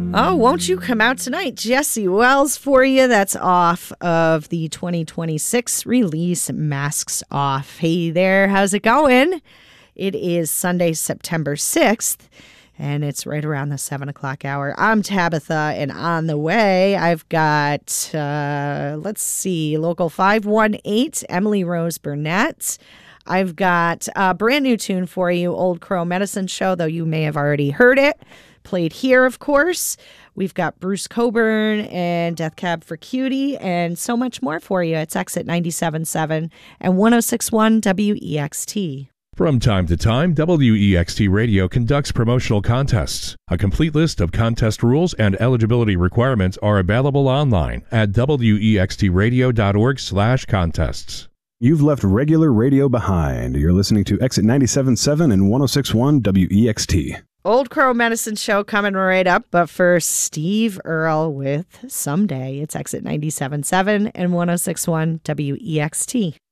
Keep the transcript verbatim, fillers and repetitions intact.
Oh, won't you come out tonight? Jesse Wells for you. That's off of the twenty twenty-six release, Masks Off. Hey there, how's it going? It is Sunday, September sixth, and it's right around the seven o'clock hour. I'm Tabitha, and on the way, I've got, uh, let's see, Local five one eight, Emily Rose Burnett. I've got a brand new tune for you, Old Crow Medicine Show, though you may have already heard it. Played here, of course. We've got Bruce Coburn and Death Cab for Cutie and so much more for you. It's Exit ninety-seven point seven and one oh six point one W E X T. From time to time, W E X T Radio conducts promotional contests. A complete list of contest rules and eligibility requirements are available online at W E X T radio dot org slash contests. You've left regular radio behind. You're listening to Exit ninety-seven point seven and one oh six point one W E X T. Old Crow Medicine Show coming right up, but first, Steve Earle with Someday. It's Exit ninety-seven point seven and one oh six point one W E X T.